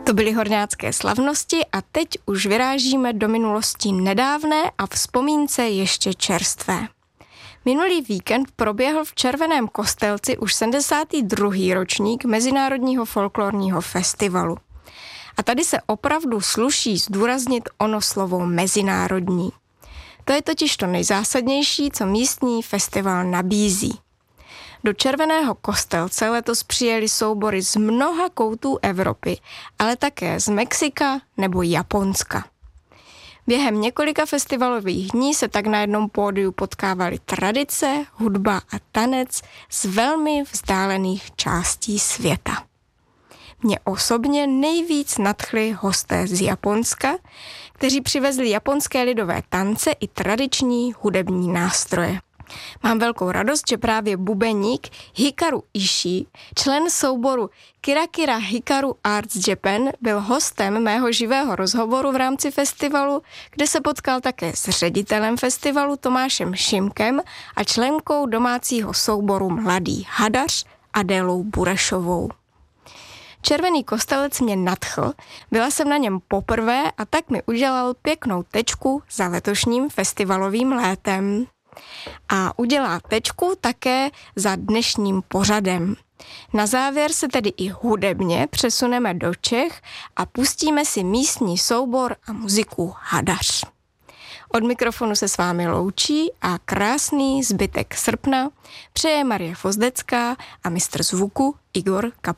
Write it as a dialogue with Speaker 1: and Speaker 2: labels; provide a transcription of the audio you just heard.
Speaker 1: To byly horňácké slavnosti a teď už vyrážíme do minulosti nedávné a vzpomínce ještě čerstvé. Minulý víkend proběhl v Červeném Kostelci už 72. ročník Mezinárodního folklorního festivalu. A tady se opravdu sluší zdůraznit ono slovo mezinárodní. To je totiž to nejzásadnější, co místní festival nabízí. Do Červeného Kostelce letos přijeli soubory z mnoha koutů Evropy, ale také z Mexika nebo Japonska. Během několika festivalových dní se tak na jednom pódiu potkávaly tradice, hudba a tanec z velmi vzdálených částí světa. Mě osobně nejvíc nadchli hosté z Japonska, kteří přivezli japonské lidové tance i tradiční hudební nástroje. Mám velkou radost, že právě bubeník Hikaru Ishii, člen souboru Kira Kira Hikaru Arts Japan, byl hostem mého živého rozhovoru v rámci festivalu, kde se potkal také s ředitelem festivalu Tomášem Šimkem a členkou domácího souboru Mladý hadař Adélou Burešovou. Červený Kostelec mě nadchl, byla jsem na něm poprvé a tak mi udělal pěknou tečku za letošním festivalovým létem. A udělá tečku také za dnešním pořadem. Na závěr se tedy i hudebně přesuneme do Čech a pustíme si místní soubor a muziku Hadař. Od mikrofonu se s vámi loučí a krásný zbytek srpna přeje Marie Vozdecká a mistr zvuku Igor Kapl.